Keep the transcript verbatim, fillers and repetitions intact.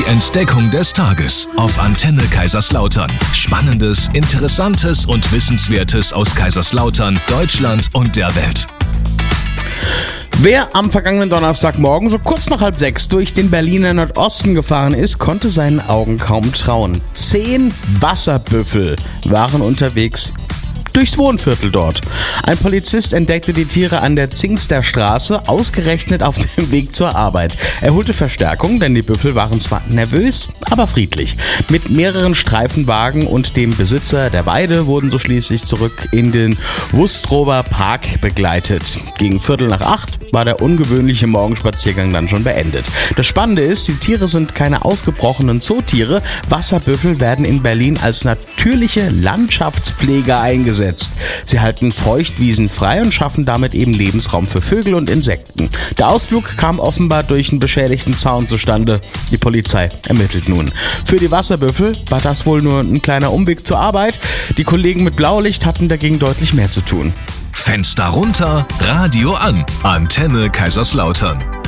Entdeckung des Tages auf Antenne Kaiserslautern. Spannendes, Interessantes und Wissenswertes aus Kaiserslautern, Deutschland und der Welt. Wer am vergangenen Donnerstagmorgen so kurz nach halb sechs durch den Berliner Nordosten gefahren ist, konnte seinen Augen kaum trauen. Zehn Wasserbüffel waren unterwegs durchs Wohnviertel dort. Ein Polizist entdeckte die Tiere an der Zingster Straße, ausgerechnet auf dem Weg zur Arbeit. Er holte Verstärkung, denn die Büffel waren zwar nervös, aber friedlich. Mit mehreren Streifenwagen und dem Besitzer der Weide wurden so schließlich zurück in den Wustrower Park begleitet. Gegen Viertel nach acht war der ungewöhnliche Morgenspaziergang dann schon beendet. Das Spannende ist, die Tiere sind keine ausgebrochenen Zootiere. Wasserbüffel werden in Berlin als natürliche Landschaftspfleger eingesetzt. Sie halten Feuchtwiesen frei und schaffen damit eben Lebensraum für Vögel und Insekten. Der Ausflug kam offenbar durch einen beschädigten Zaun zustande. Die Polizei ermittelt nun. Für die Wasserbüffel war das wohl nur ein kleiner Umweg zur Arbeit. Die Kollegen mit Blaulicht hatten dagegen deutlich mehr zu tun. Fenster runter, Radio an. Antenne Kaiserslautern.